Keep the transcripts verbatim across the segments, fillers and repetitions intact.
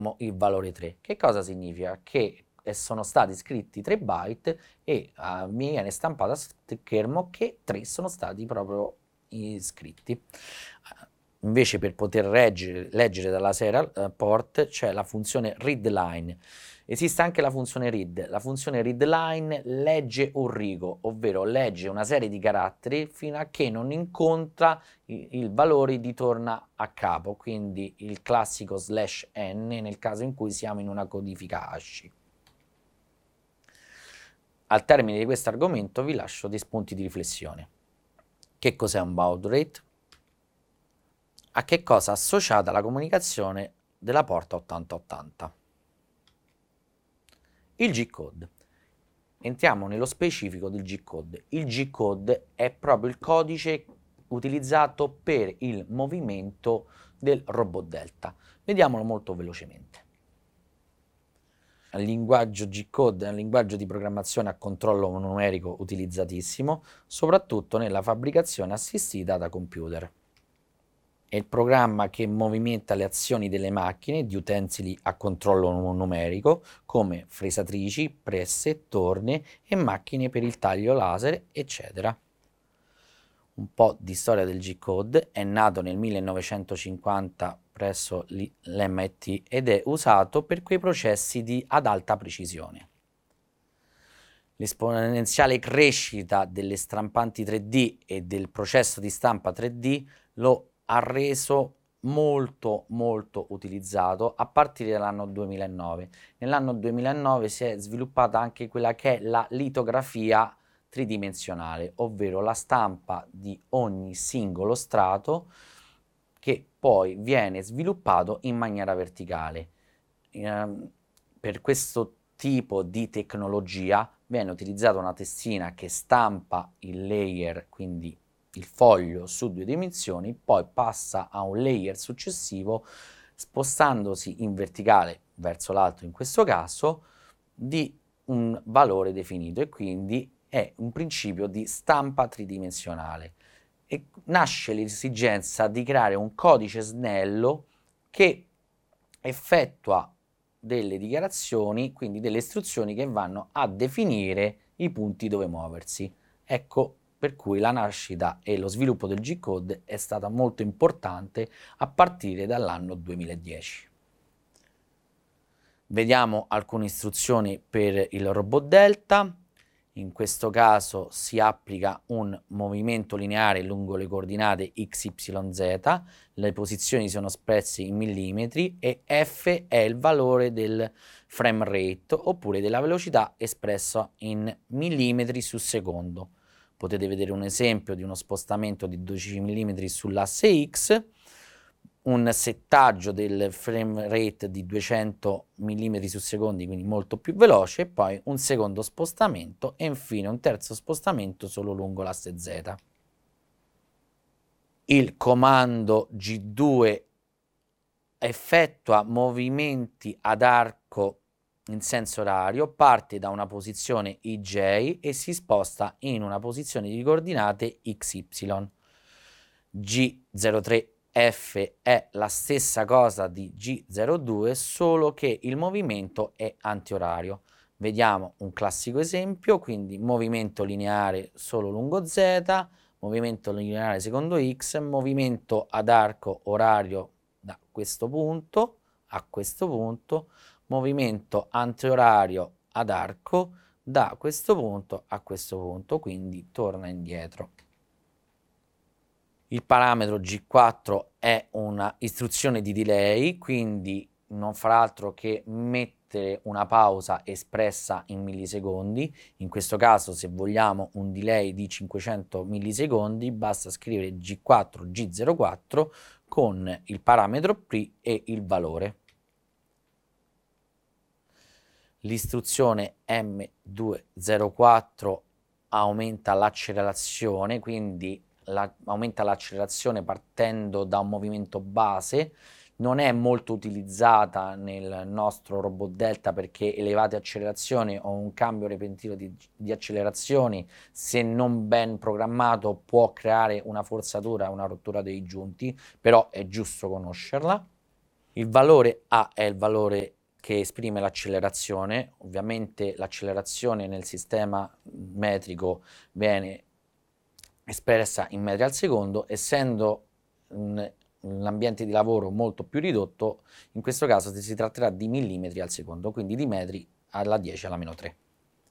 il valore tre. Che cosa significa? Che sono stati scritti tre byte e uh, mi viene stampato a schermo che tre sono stati proprio iscritti. Uh, invece per poter leggere, leggere dalla serial uh, port c'è la funzione readLine. Esiste anche la funzione read. La funzione readLine legge un rigo, ovvero legge una serie di caratteri fino a che non incontra il, il valore di torna a capo, quindi il classico slash n nel caso in cui siamo in una codifica hash. Al termine di questo argomento vi lascio dei spunti di riflessione. Che cos'è un baud rate? A che cosa è associata la comunicazione della porta ottanta ottanta? Il G-code. Entriamo nello specifico del G-code. Il G-code è proprio il codice utilizzato per il movimento del robot Delta. Vediamolo molto velocemente. Il linguaggio G-code è un linguaggio di programmazione a controllo numerico utilizzatissimo, soprattutto nella fabbricazione assistita da computer. È il programma che movimenta le azioni delle macchine di utensili a controllo numerico come fresatrici, presse, torne e macchine per il taglio laser, eccetera. Un po' di storia del G-code. È nato nel millenovecentocinquanta presso l'M I T ed è usato per quei processi di, ad alta precisione. L'esponenziale crescita delle stampanti tre D e del processo di stampa tre D lo ha reso molto molto utilizzato a partire dall'anno duemilanove. Nell'anno duemilanove si è sviluppata anche quella che è la litografia tridimensionale, ovvero la stampa di ogni singolo strato che poi viene sviluppato in maniera verticale. Eh, per questo tipo di tecnologia viene utilizzata una testina che stampa il layer, quindi il foglio su due dimensioni, poi passa a un layer successivo spostandosi in verticale verso l'alto in questo caso di un valore definito e quindi è un principio di stampa tridimensionale e nasce l'esigenza di creare un codice snello che effettua delle dichiarazioni, quindi delle istruzioni che vanno a definire i punti dove muoversi. Ecco per cui la nascita e lo sviluppo del G-code è stata molto importante a partire dall'anno duemiladieci. Vediamo alcune istruzioni per il robot Delta. In questo caso si applica un movimento lineare lungo le coordinate x, y, z, le posizioni sono espresse in millimetri e f è il valore del frame rate oppure della velocità espressa in millimetri su secondo. Potete vedere un esempio di uno spostamento di dodici millimetri sull'asse x, un settaggio del frame rate di duecento millimetri su secondo, quindi molto più veloce, e poi un secondo spostamento e infine un terzo spostamento solo lungo l'asse Z. Il comando G due effettua movimenti ad arco in senso orario, parte da una posizione I J e si sposta in una posizione di coordinate X Y. G zero tre F è la stessa cosa di G zero due, solo che il movimento è antiorario. Vediamo un classico esempio, quindi movimento lineare solo lungo Z, movimento lineare secondo X, movimento ad arco orario da questo punto a questo punto, movimento antiorario ad arco da questo punto a questo punto, quindi torna indietro. Il parametro G quattro è una istruzione di delay, quindi non farà altro che mettere una pausa espressa in millisecondi. In questo caso, se vogliamo un delay di cinquecento millisecondi, basta scrivere G quattro G zero quattro con il parametro pre e il valore. L'istruzione M duecentoquattro aumenta l'accelerazione, quindi la, aumenta l'accelerazione partendo da un movimento base. Non è molto utilizzata nel nostro robot Delta perché elevate accelerazioni o un cambio repentino di, di accelerazioni, se non ben programmato, può creare una forzatura, una rottura dei giunti, però è giusto conoscerla. Il valore A è il valore che esprime l'accelerazione, ovviamente l'accelerazione nel sistema metrico viene espressa in metri al secondo, essendo un, un ambiente di lavoro molto più ridotto, in questo caso si tratterà di millimetri al secondo, quindi di metri alla dieci alla meno tre.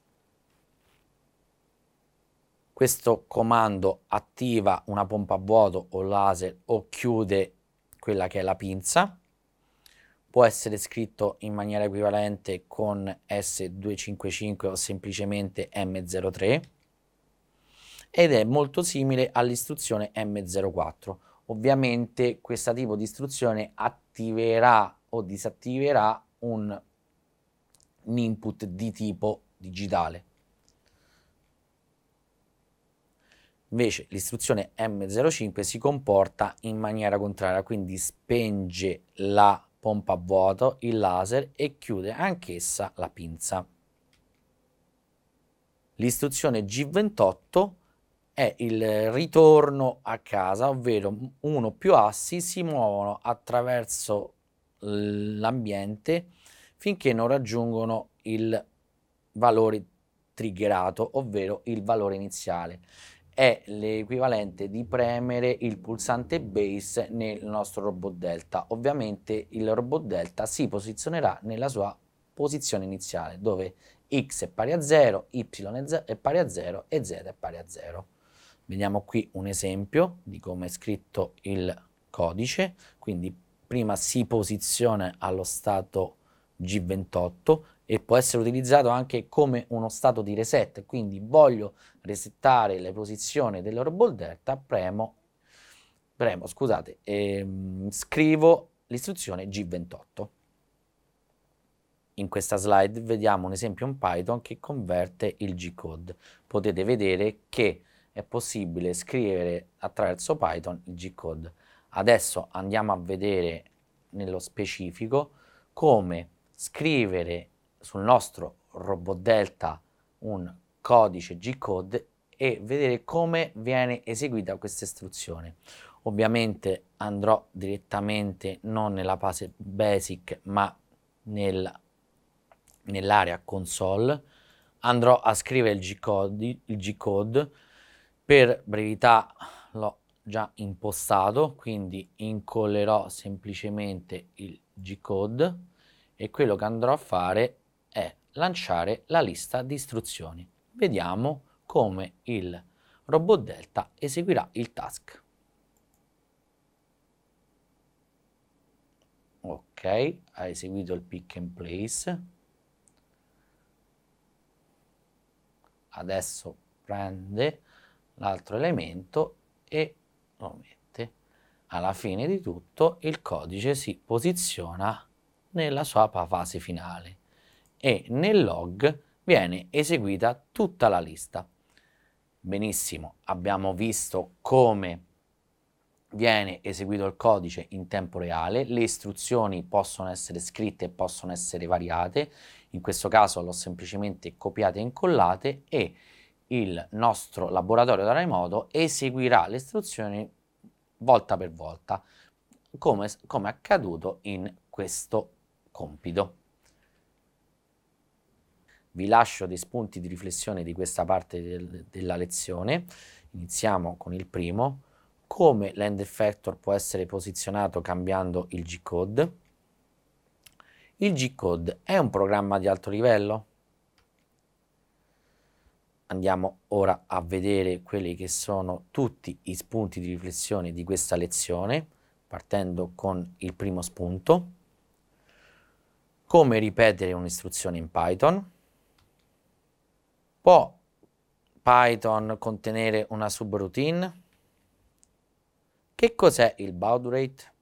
Questo comando attiva una pompa a vuoto o laser o chiude quella che è la pinza. Può essere scritto in maniera equivalente con S duecentocinquantacinque o semplicemente M zero tre ed è molto simile all'istruzione M zero quattro. Ovviamente questo tipo di istruzione attiverà o disattiverà un, un input di tipo digitale. Invece l'istruzione M zero cinque si comporta in maniera contraria, quindi spenge la pompa a vuoto, il laser e chiude anch'essa la pinza. L'istruzione G ventotto è il ritorno a casa, ovvero uno o più assi si muovono attraverso l'ambiente finché non raggiungono il valore triggerato, ovvero il valore iniziale. È l'equivalente di premere il pulsante base nel nostro robot delta. Ovviamente il robot delta si posizionerà nella sua posizione iniziale, dove x è pari a zero, y è pari a zero e z è pari a zero. Vediamo qui un esempio di come è scritto il codice, quindi prima si posiziona allo stato G ventotto e può essere utilizzato anche come uno stato di reset, quindi voglio resettare le posizioni del robot delta, premo, premo scusate, ehm, scrivo l'istruzione G ventotto. In questa slide vediamo un esempio in Python che converte il G-code. Potete vedere che è possibile scrivere attraverso Python il G-code. Adesso andiamo a vedere nello specifico come scrivere sul nostro robot delta un codice G-code e vedere come viene eseguita questa istruzione. Ovviamente andrò direttamente non nella fase basic ma nel, nell'area console, andrò a scrivere il G-code, il G-code. Per brevità l'ho già impostato, quindi incollerò semplicemente il G-code e quello che andrò a fare è lanciare la lista di istruzioni. Vediamo come il robot delta eseguirà il task. Ok, ha eseguito il pick and place. Adesso prende l'altro elemento e lo mette. Alla fine di tutto il codice si posiziona nella sua fase finale e nel log viene eseguita tutta la lista. Benissimo, abbiamo visto come viene eseguito il codice in tempo reale, le istruzioni possono essere scritte e possono essere variate, in questo caso l'ho semplicemente copiate e incollate e il nostro laboratorio da remoto eseguirà le istruzioni volta per volta, come, come è accaduto in questo compito. Vi lascio dei spunti di riflessione di questa parte del, della lezione. Iniziamo con il primo. Come l'end effector può essere posizionato cambiando il G-code. Il G-code è un programma di alto livello? Andiamo ora a vedere quelli che sono tutti i spunti di riflessione di questa lezione, partendo con il primo spunto. Come ripetere un'istruzione in Python? Può Python contenere una subroutine? Che cos'è il baud rate?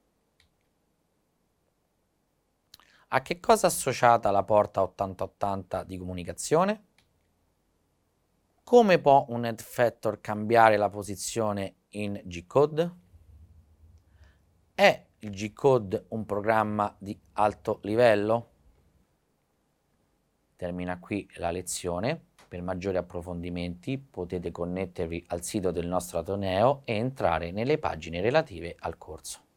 A che cosa è associata la porta ottanta ottanta di comunicazione? Come può un end effector cambiare la posizione in G-code? È il G-code un programma di alto livello? Termina qui la lezione. Per maggiori approfondimenti potete connettervi al sito del nostro Ateneo e entrare nelle pagine relative al corso.